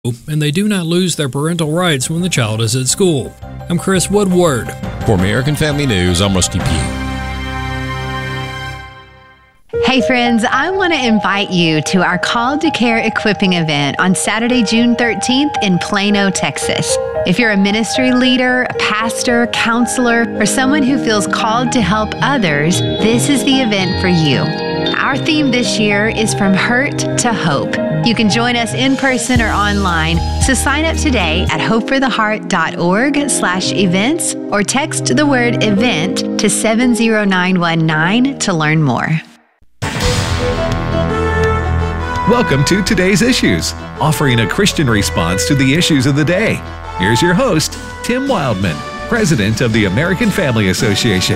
and they do not lose their parental rights when the child is at school. I'm Chris Woodward. For American Family News, I'm Rusty Pugh. Hey friends, I want to invite you to our Call to Care equipping event on Saturday, June 13th in Plano, Texas. If you're a ministry leader, a pastor, counselor, or someone who feels called to help others, this is the event for you. Our theme this year is From Hurt to Hope. You can join us in person or online, so sign up today at hopefortheheart.org/events or text the word event to 70919 to learn more. Welcome to Today's Issues, offering a Christian response to the issues of the day. Here's your host, Tim Wildman, President of the American Family Association.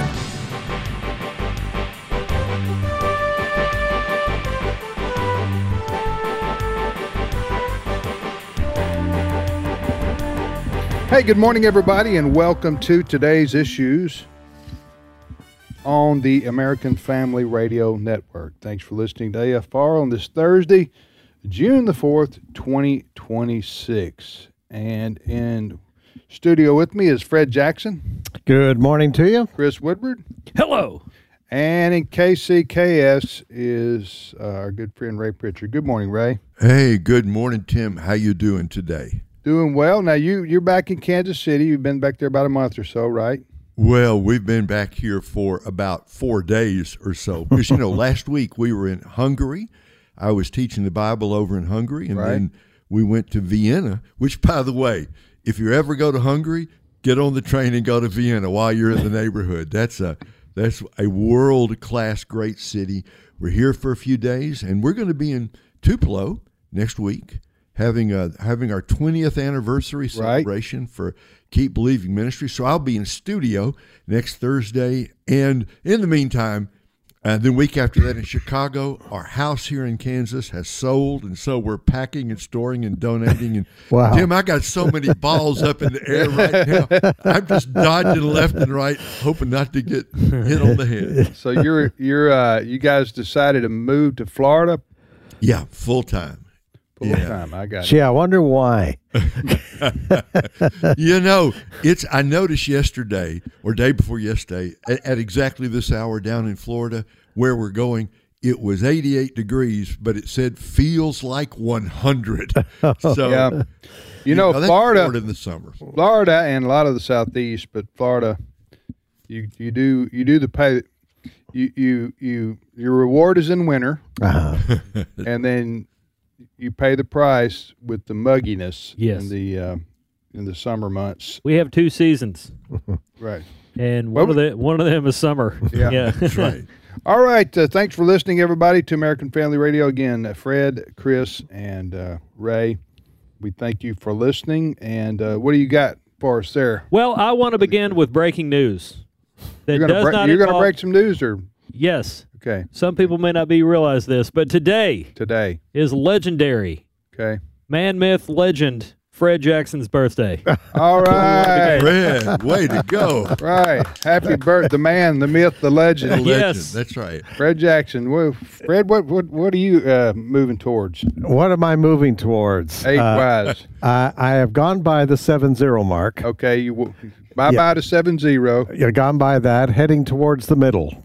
Hey, good morning, everybody, and welcome to Today's Issues on the American Family Radio Network. Thanks for listening to AFR on this Thursday, June the 4th, 2026. And in studio with me is Fred Jackson. Good morning to you. Chris Woodward. Hello. And in KCKS is our good friend Ray Pritchard. Good morning, Ray. Hey, good morning, Tim. How you doing today? Doing well. Now, you're back in Kansas City. You've been back there about a month or so, right? Well, we've been back here for about 4 days or so. Because, last week we were in Hungary. I was teaching the Bible over in Hungary, and then we went to Vienna, which, by the way, if you ever go to Hungary, get on the train and go to Vienna while you're in the neighborhood. That's a world-class great city. We're here for a few days, and we're going to be in Tupelo next week, having our 20th anniversary celebration for Keep Believing Ministry. So I'll be in studio next Thursday. And in the meantime, the week after that in Chicago, our house here in Kansas has sold. And so we're packing and storing and donating. And wow. Tim, I got so many balls up in the air right now. I'm just dodging left and right, hoping not to get hit on the head. So you guys decided to move to Florida? Yeah, full time. Time. I got it. Gee, I wonder why. I noticed yesterday or day before yesterday at exactly this hour down in Florida where we're going, it was 88 degrees, but it said feels like 100. So, yeah. Florida, Florida in the summer. Florida and a lot of the Southeast, but Florida, you do the pay. Your reward is in winter, and then you pay the price with the mugginess in the summer months. We have 2 seasons, right? And one of them is summer. Yeah. That's right. All right. Thanks for listening, everybody, to American Family Radio. Again, Fred, Chris, and Ray, we thank you for listening. And what do you got for us there? Well, I want to begin with breaking news. You're going to break some news, or yes? Okay. Some people may not realize this, but today is legendary. Okay. Man, myth, legend, Fred Jackson's birthday. All right. Fred, way to go. Right. Happy birthday, the man, the myth, the legend. Yes. That's right. Fred Jackson. Well, Fred, what are you moving towards? What am I moving towards? Age-wise. I have gone by the 7-0 mark. Okay. Bye-bye to 7-0. You've gone by that, heading towards the middle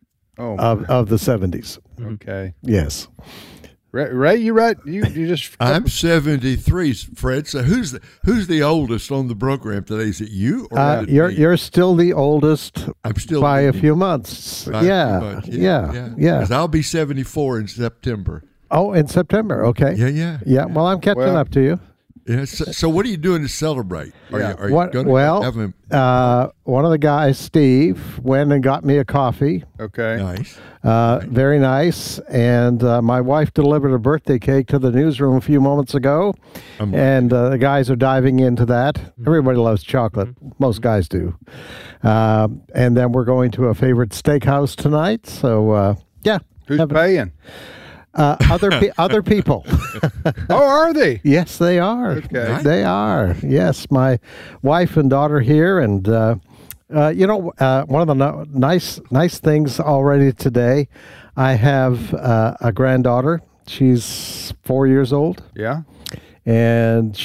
of the 70s. Okay. Yes. Ray, you right? You just. I'm 73, Fred. So who's the oldest on the program today? Is it you or you're still the oldest. I'm still by a few months. Yeah. Because I'll be 74 in September. Oh, in September. Okay. Yeah. Well, I'm catching up to you. Yeah. So what are you doing to celebrate? Are you going to have him? One of the guys, Steve, went and got me a coffee. Okay. Nice. Very nice. And my wife delivered a birthday cake to the newsroom a few moments ago. And the guys are diving into that. Everybody loves chocolate. Most guys do. And then we're going to a favorite steakhouse tonight. So, yeah. Who's paying? Other people. Oh, are they? Yes, they are. Okay. They are. Yes, my wife and daughter here, and one of the nice things already today, I have a granddaughter. She's 4 years old. Yeah. and